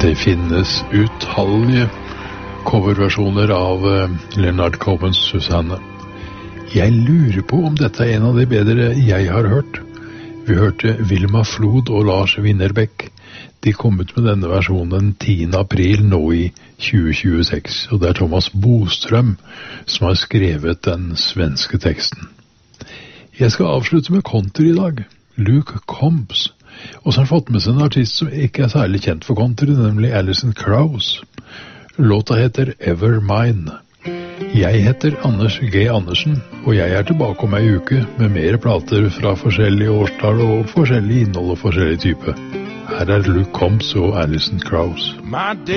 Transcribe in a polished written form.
Det finnes utallige coverversjoner av Leonard Cohens Susanne. Jeg lurer på om dette er en av de bedre jeg har hørt. Vi hørte Vilma Flod og Lars Winnerbäck. De kom ut med denne versjonen 10. april nå i 2026, og det er Thomas Bostrøm som har skrevet den svenske teksten. Jeg skal avslutte med country i dag. Luke Combs. Og så har han fått med seg en artist som ikke er særlig kjent for country, nemlig Alison Krauss. Låta heter Ever Mine. Jeg heter Anders G. Andersen, og jeg er tilbake om ei uke med mer plater fra forskjellige årstall og forskjellig innhold og forskjellig type. Her er Luke Combs og Alison Krauss.